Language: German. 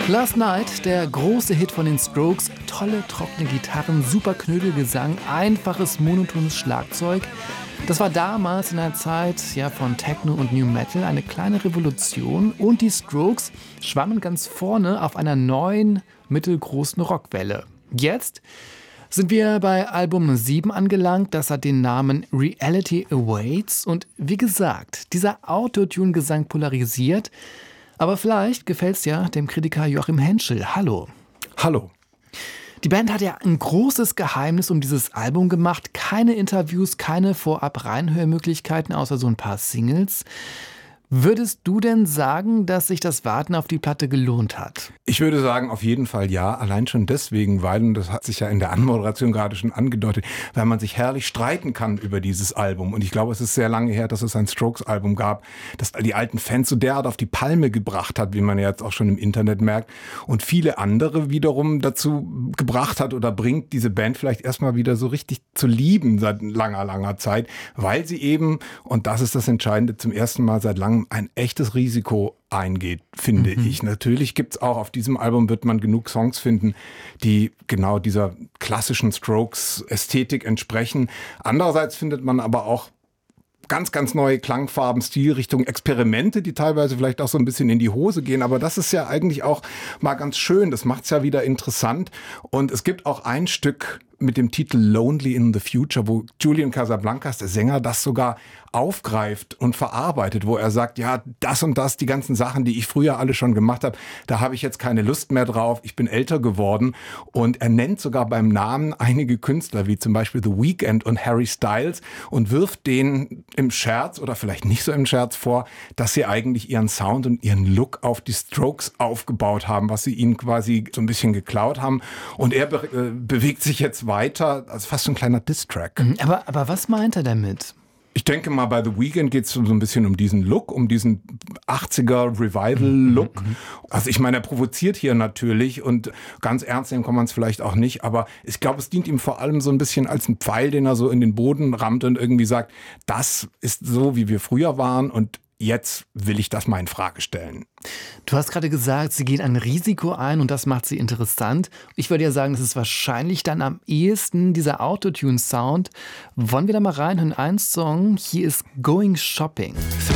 Last Night, der große Hit von den Strokes, tolle trockene Gitarren, super Knödelgesang, einfaches monotones Schlagzeug. Das war damals in der Zeit von Techno und New Metal eine kleine Revolution und die Strokes schwammen ganz vorne auf einer neuen, mittelgroßen Rockwelle. Jetzt sind wir bei Album 7 angelangt, das hat den Namen Reality Awaits und wie gesagt, dieser Autotune-Gesang polarisiert. Aber vielleicht gefällt es ja dem Kritiker Joachim Henschel. Hallo. Hallo. Die Band hat ja ein großes Geheimnis um dieses Album gemacht. Keine Interviews, keine Vorab-Reinhörmöglichkeiten, außer so ein paar Singles. Würdest du denn sagen, dass sich das Warten auf die Platte gelohnt hat? Ich würde sagen, auf jeden Fall ja. Allein schon deswegen, weil, und das hat sich ja in der Anmoderation gerade schon angedeutet, weil man sich herrlich streiten kann über dieses Album. Und ich glaube, es ist sehr lange her, dass es ein Strokes-Album gab, das die alten Fans so derart auf die Palme gebracht hat, wie man ja jetzt auch schon im Internet merkt. Und viele andere wiederum dazu gebracht hat oder bringt, diese Band vielleicht erstmal wieder so richtig zu lieben seit langer, langer Zeit, weil sie eben, und das ist das Entscheidende, zum ersten Mal seit langem ein echtes Risiko eingeht, finde ich. Natürlich gibt's auch, auf diesem Album wird man genug Songs finden, die genau dieser klassischen Strokes-Ästhetik entsprechen. Andererseits findet man aber auch ganz, ganz neue Klangfarben, Stilrichtungen, Experimente, die teilweise vielleicht auch so ein bisschen in die Hose gehen. Aber das ist ja eigentlich auch mal ganz schön. Das macht's ja wieder interessant. Und es gibt auch ein Stück mit dem Titel Lonely in the Future, wo Julian Casablancas, der Sänger, das sogar aufgreift und verarbeitet, wo er sagt, ja, das und das, die ganzen Sachen, die ich früher alle schon gemacht habe, da habe ich jetzt keine Lust mehr drauf, ich bin älter geworden. Und er nennt sogar beim Namen einige Künstler, wie zum Beispiel The Weeknd und Harry Styles, und wirft denen im Scherz oder vielleicht nicht so im Scherz vor, dass sie eigentlich ihren Sound und ihren Look auf die Strokes aufgebaut haben, was sie ihnen quasi so ein bisschen geklaut haben. Und er bewegt sich jetzt weiter, also fast so ein kleiner Diss-Track. Aber was meint er damit? Ich denke mal, bei The Weeknd geht es so ein bisschen um diesen Look, um diesen 80er Revival-Look. Also ich meine, er provoziert hier natürlich und ganz ernst nehmen kann man es vielleicht auch nicht, aber ich glaube, es dient ihm vor allem so ein bisschen als ein Pfeil, den er so in den Boden rammt und irgendwie sagt, das ist so, wie wir früher waren und jetzt will ich das mal in Frage stellen. Du hast gerade gesagt, sie gehen ein Risiko ein und das macht sie interessant. Ich würde ja sagen, das ist wahrscheinlich dann am ehesten dieser Autotune-Sound. Wollen wir da mal reinhören? Ein Song, hier ist Going Shopping.